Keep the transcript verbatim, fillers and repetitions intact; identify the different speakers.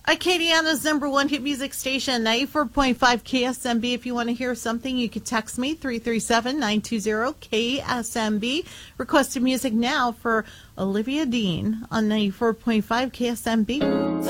Speaker 1: Acadiana's number one hit music station, ninety-four point five K S M B. If you want to hear something, you can text me, three three seven, nine two zero, K S M B. Requested music now for Olivia Dean on ninety-four point five K S M B.